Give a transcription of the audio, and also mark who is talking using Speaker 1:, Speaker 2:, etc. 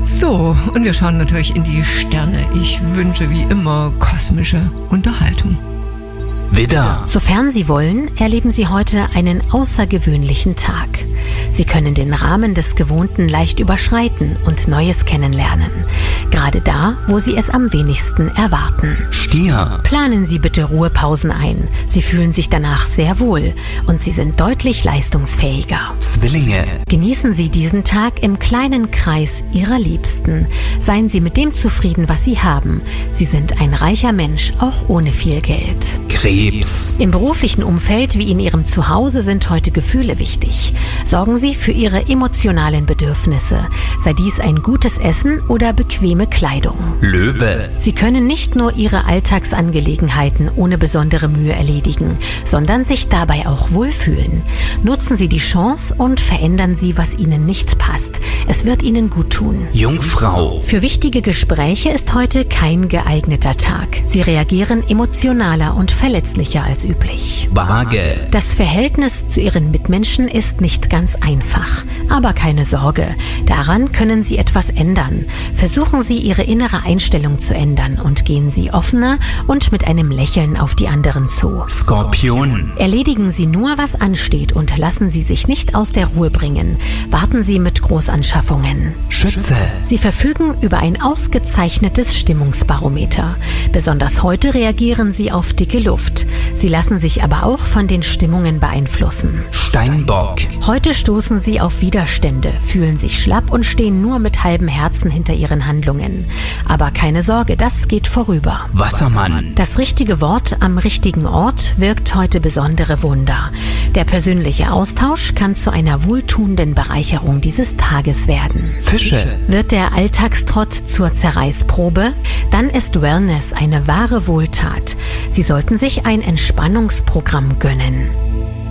Speaker 1: So, und wir schauen natürlich in die Sterne. Ich wünsche wie immer kosmische Unterhaltung.
Speaker 2: Widder.
Speaker 3: Sofern Sie wollen, erleben Sie heute einen außergewöhnlichen Tag. Sie können den Rahmen des Gewohnten leicht überschreiten und Neues kennenlernen. Gerade da, wo Sie es am wenigsten erwarten.
Speaker 2: Stier.
Speaker 3: Planen Sie bitte Ruhepausen ein. Sie fühlen sich danach sehr wohl und Sie sind deutlich leistungsfähiger.
Speaker 2: Zwillinge.
Speaker 3: Genießen Sie diesen Tag im kleinen Kreis Ihrer Liebsten. Seien Sie mit dem zufrieden, was Sie haben. Sie sind ein reicher Mensch, auch ohne viel Geld.
Speaker 2: Krebs.
Speaker 3: Im beruflichen Umfeld wie in Ihrem Zuhause sind heute Gefühle wichtig. Sorgen Sie für Ihre emotionalen Bedürfnisse, sei dies ein gutes Essen oder bequeme Kleidung.
Speaker 2: Löwe.
Speaker 3: Sie können nicht nur Ihre Alltagsangelegenheiten ohne besondere Mühe erledigen, sondern sich dabei auch wohlfühlen. Nutzen Sie die Chance und verändern Sie, was Ihnen nicht passt. Es wird Ihnen gut tun.
Speaker 2: Jungfrau.
Speaker 3: Für wichtige Gespräche ist heute kein geeigneter Tag. Sie reagieren emotionaler und verletzlicher als üblich.
Speaker 2: Waage.
Speaker 3: Das Verhältnis zu Ihren Mitmenschen ist nicht ganz einfach. Aber keine Sorge, daran können Sie etwas ändern. Versuchen Sie, Ihre innere Einstellung zu ändern und gehen Sie offener und mit einem Lächeln auf die anderen zu.
Speaker 2: Skorpion.
Speaker 3: Erledigen Sie nur, was ansteht und lassen Sie sich nicht aus der Ruhe bringen. Warten Sie mit Großanschaffungen.
Speaker 2: Schütze.
Speaker 3: Sie verfügen über ein ausgezeichnetes Stimmungsbarometer. Besonders heute reagieren Sie auf dicke Luft. Sie lassen sich aber auch von den Stimmungen beeinflussen.
Speaker 2: Steinbock.
Speaker 3: Heute stoßen Sie auf Widerstände, fühlen sich schlapp und stehen nur mit halbem Herzen hinter Ihren Handlungen. Aber keine Sorge, das geht vorüber.
Speaker 2: Wassermann.
Speaker 3: Das richtige Wort am richtigen Ort wirkt heute besondere Wunder. Der persönliche Austausch kann zu einer wohltuenden Bereicherung dieses Tages werden.
Speaker 2: Fische.
Speaker 3: Wird der Alltagstrott zur Zerreißprobe? Dann ist Wellness eine wahre Wohltat. Sie sollten sich ein Entspannungsprogramm gönnen.